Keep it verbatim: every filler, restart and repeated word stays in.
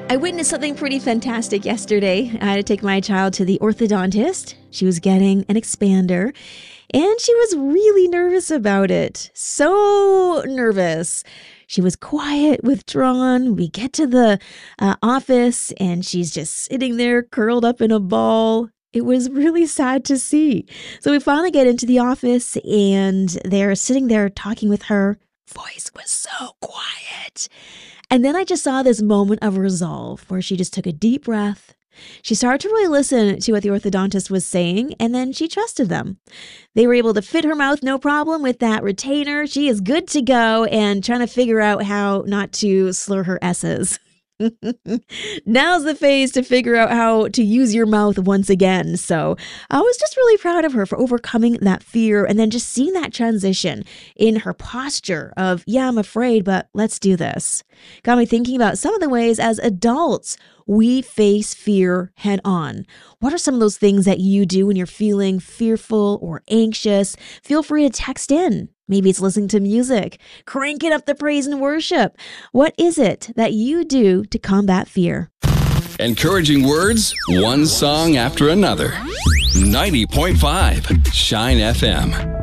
I witnessed something pretty fantastic yesterday. I had to take my child to the orthodontist. She was getting an expander, and she was really nervous about it. So nervous. She was quiet, withdrawn. We get to the uh, office, and she's just sitting there curled up in a ball. It was really sad to see. So we finally get into the office, and they're sitting there talking with her. Voice was so quiet. And then I just saw this moment of resolve where she just took a deep breath. She started to really listen to what the orthodontist was saying, and then she trusted them. They were able to fit her mouth no problem with that retainer. She is good to go and trying to figure out how not to slur her S's. Now's the phase to figure out how to use your mouth once again. So I was just really proud of her for overcoming that fear and then just seeing that transition in her posture of, yeah, I'm afraid, but let's do this. Got me thinking about some of the ways as adults we face fear head on. What are some of those things that you do when you're feeling fearful or anxious? Feel free to text in. Maybe it's listening to music, cranking up the praise and worship. What is it that you do to combat fear? Encouraging words, one song after another. ninety point five Shine F M.